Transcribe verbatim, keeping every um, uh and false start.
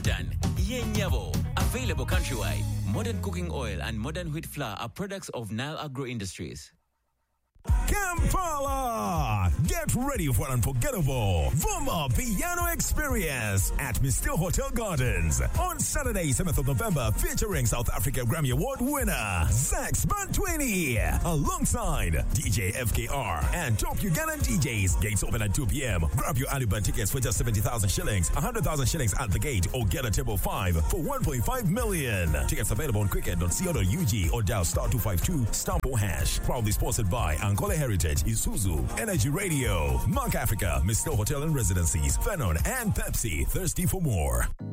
Modern, Yenyabo, available countrywide. Modern cooking oil and modern wheat flour are products of Nile Agro Industries. Kampala! Get ready for an unforgettable Vuma Piano Experience at Mistil Hotel Gardens on Saturday, seventh of November, featuring South Africa Grammy Award winner Zax Bantwini alongside D J F K R and top Ugandan D Js. Gates open at two p.m. Grab your Aluban tickets for just seventy thousand shillings, one hundred thousand shillings at the gate, or get a table five for one point five million. Tickets available on cricket dot co dot u g or dial star two five two star four hash. Proudly sponsored by Angola Heritage, Isuzu, Energy Radio, Mark Africa, Mistil Hotel and Residencies, Fenon, and Pepsi. Thirsty for more.